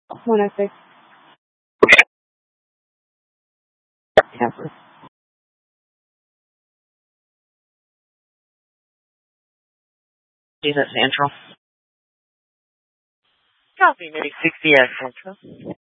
106. Yes. Is that Central? Copy, maybe 60 at Central.